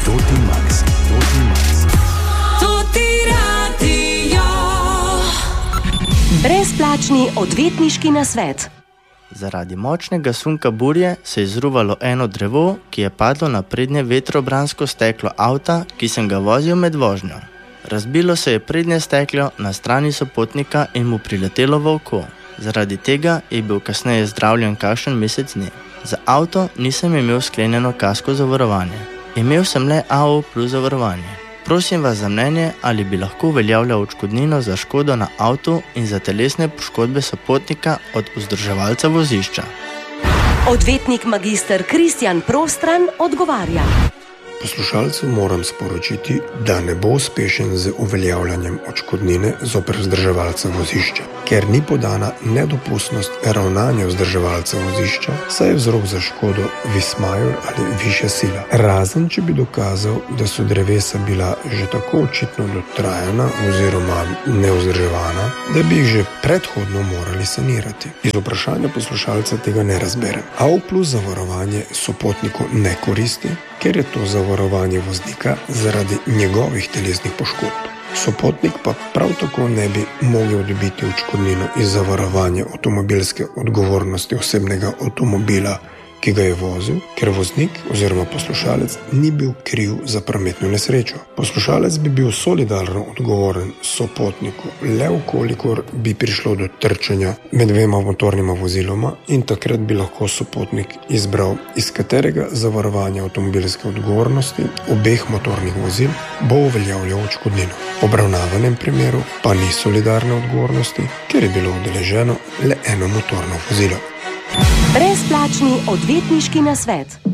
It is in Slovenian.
Brezplačni odvetniški nasvet. Zaradi močnega sunka burje se je izruvalo eno drevo, ki je padlo na prednje vetrobransko steklo avta, ki sem ga vozil med vožnjo. Razbilo se je prednje steklo na strani sopotnika in mu priletelo v oko. Zaradi tega je bil kasneje zdravljen kakšen mesec dni. Za avto nisem imel sklenjeno kasko zavarovanje. Imel sem le AO plus zavarovanje. Prosim vas za mnenje, ali bi lahko uveljavljal odškodnino za škodo na avtu in za telesne poškodbe sopotnika od vzdrževalca vozišča. Odvetnik magister Kristjan Prostran odgovarja. Poslušalcu moram sporočiti, da ne bo uspešen z uveljavljanjem odškodnine zoper vzdrževalca vozišča, ker ni podana nedopustnost ravnanja vzdrževalca vozišča, saj je vzrok za škodo vis major ali višja sila. Razen, če bi dokazal, da so drevesa bila že tako očitno dotrajana oziroma nevzdrževana, da bi jih že predhodno morali sanirati. Iz vprašanja poslušalca tega ne razberem. AO plus zavarovanje sopotniku ne koristi, ker je to zavarovanje voznika zaradi njegovih telesnih poškodb. Sopotnik pa prav tako ne bi mogel dobiti odškodnino iz zavarovanja avtomobilske odgovornosti osebnega avtomobila, ki ga je vozil, ker voznik oziroma poslušalec ni bil kriv za prometno nesrečo. Poslušalec bi bil solidarno odgovoren sopotniku le vkolikor bi prišlo do trčenja med dvema motornima voziloma in takrat bi lahko sopotnik izbral, iz katerega zavarovanja avtomobilske odgovornosti obeh motornih vozil bo uveljavljal odškodnino. V obravnavanem primeru pa ni solidarne odgovornosti, ker je bilo udeleženo le eno motorno vozilo. Brezplačni odvetniški nasvet.